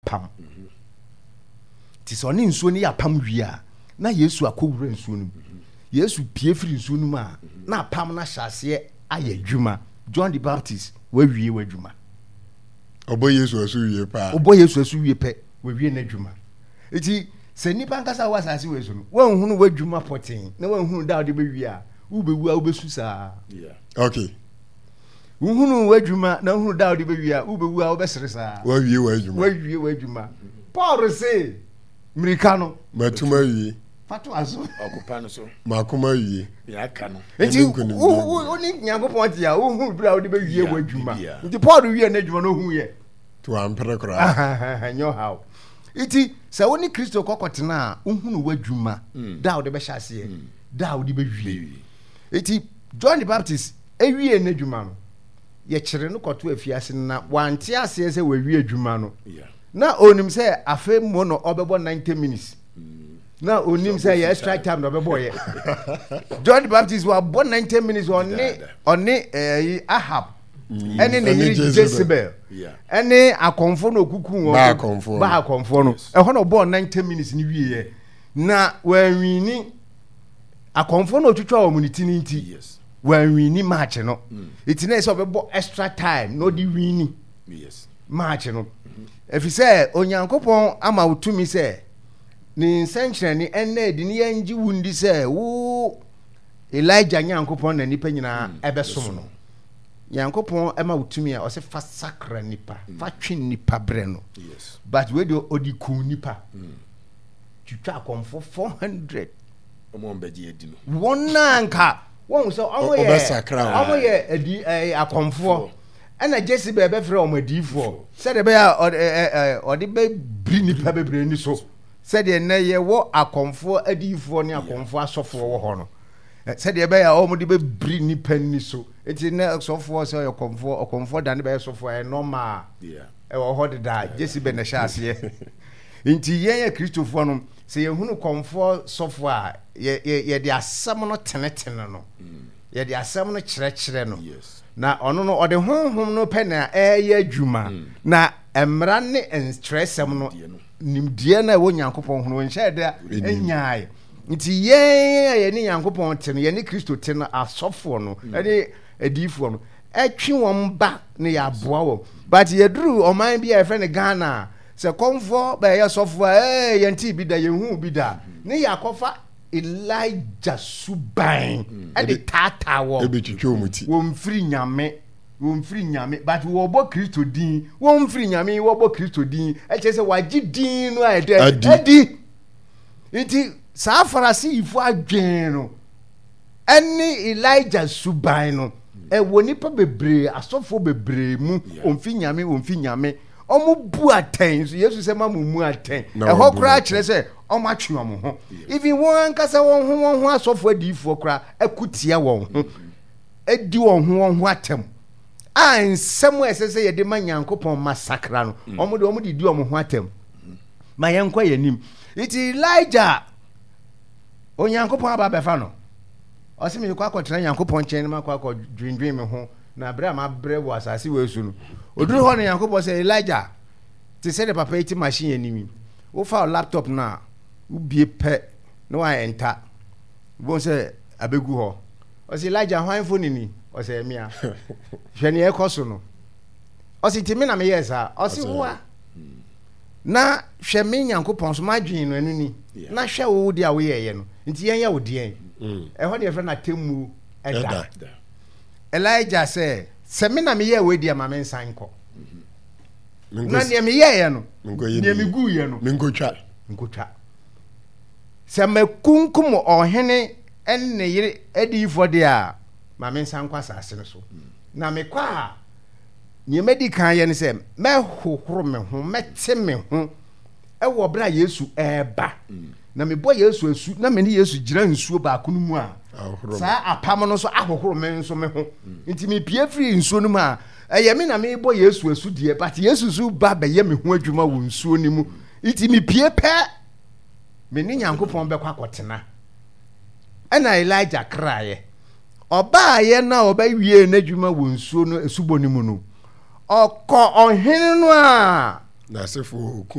pam ti so ne nsuo ne ya pam wi a na Yesu akowura nsuo no Yesu pie firi nsuo no ma na pam na hyase aye dwuma John the Baptist wa wie wa dwuma obo Yesu asu wie pa obo Yesu asu wie pe wa wie na dwuma eti se nipa nkasa wa asase we so no wa nhunu wa dwuma poten na wa nhunu da de be wie a wo be wu a wo be su saa okay nhunu wa dwuma na nhunu da de be wie a wo be wu a wo be sere saa wa wie wa dwuma Paul say Americano matuma wie fatu aso okupa no so makoma wie ya ka no enti oni Nyankopon ti a wo hu bra wo de be wie wa dwuma enti Paul wie na dwuma no hu ye to ampere kra nyo how iti se woni Kristo kokotena uhunu wadwuma da wo de be hyase da wo de be wie iti John the Baptist ewie na dwuma no ye kire no koto afiase na wante ase se wawie adwuma no na onim se afa mo no obebo 90 minutes na onim se ye extra time no obebo ye John the Baptist wa bo 90 minutes on Ahab ene ne yiri Jezebel ene akonfo no okuku won ba akonfo no ho no bo 90 minutes ni wie na wanwini akonfo no twetwa wo muniti nti wanwini match no itina se obebo extra time no di wini match no efise Onyankopon ama utumi se ni senchre ni ene di ni yanji wundi se wo Elijah Nyankopon na nipa nyina ebesom no Nyankopon ema utumi a o se fa sakra nipa fa twe nipa bre no but we do odiku nipa twitwa akonfo 400 omo mbeji edi no wonanka won so omo ye edi akonfo ana Jezebel be frɛ omadifo said be odi be bri nipa bebre ni so said na ye wo akonfo adifo ne akonfo asofo wo ho no said be ya omo de be bri nipa ni so eti na asofo so ye akonfo da ne be asofo e normal e wo ho de da Jezebel na hyase nti ye Kristofo no se ye hunu konfo sofo a ye de asam no tenetene no ye de asam no kyerɛkyerɛ no na ono no ode honhom no pe na eye adwuma na emra ne enstresem no nimdie na wo Nyankopon hono nhyɛ da enyae nti ye ne Nyankopon te no ye ne Kristo te no asofo no ene adifo no etwi won ba ne ya boa wo but ye duru oman bia efe ne Ghana se konfo ba ye sofo ye nti bi da ye hu bi da ne yakofa Elijah suban e de tata wo e be twitwa omuti wo mfiri nyame but wo bo Kristo din wo mfiri nyame wo bo Kristo din e che se wagi din no a edi nti sa farasi ifo adwen no eni Elijah suban no e wo nipa bebre asofo bebre mu omfi nyame omo bu aten so Yesu se ma mu aten e ho kra kire se omo atwe omo ho even won kasa won ho asofo adifo kra akutia won ho edi won ho atem a nsem esese ye de ma Nyankopon masakra no omo de di omo ho atem ma yenkwa yanim iti Elijah Onyankopon aba befa no o se me kwa akotra Nyankopon chen ma kwa akodwindwin me ho na bra ma bre wo asase we su no oduru ho na Nyankopon se Elijah ti se de papa iti machine animi wo fa laptop na wo bie pe no wa enter wo se abegu ho o se Elijah hwan phone ni o se mia hwene e koso no o se timi na me yesa o se wo na hwe me Nyankopon so ma dwen no anu ni na hwe wo dia wo ye no nti yen ya wo dia e ho de fe na temu eda Elijah say se me na me ye we dia ma me nsan ko na ne me ye no ne me gu ye no nkotwa se me kunkum ohene enne yire edifo de a ma me nsan kwa sase no so na me kwa ne medi kan ye ne se me hohoro me ho mete me ho e wo bra Yesu eba na me bo Yesu asu na me ne Yesu gira nsuo ba ko no mu a sa apam no so ahohoro me nso me ho nti me pie free nsuo no mu a eye me na me bo Yesu asu die but Yesu su ba be ye me ho adwuma wo nsuo ni mu nti me pie pe me ne Nyankopon be kwa kotena ena Elijah kraye oba ye na oba wie na adwuma wo nsuo no asubɔ ni mu no okɔ ɔhene no a na sefo